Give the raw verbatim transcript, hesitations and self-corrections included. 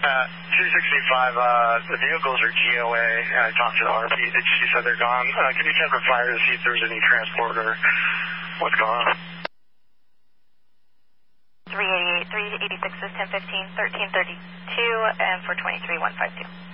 Uh, two sixty-five, uh, the vehicles are G O A. I talked to the R P. She said they're gone. Uh, can you check with fire to see if there's any transport or what's going on? three eighty-eight, three eighty-six is ten fifteen, thirteen thirty-two, and for twenty-three, one five two.